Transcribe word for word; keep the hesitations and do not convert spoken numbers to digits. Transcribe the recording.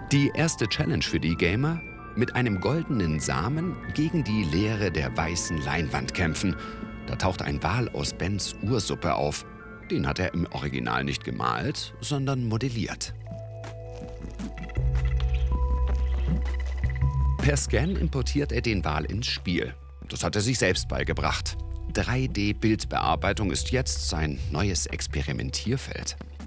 Die erste Challenge für die Gamer: mit einem goldenen Samen gegen die Leere der weißen Leinwand kämpfen. Da taucht ein Wal aus Bens Ursuppe auf. Den hat er im Original nicht gemalt, sondern modelliert. Per Scan importiert er den Wal ins Spiel. Das hat er sich selbst beigebracht. drei D-Bildbearbeitung ist jetzt sein neues Experimentierfeld.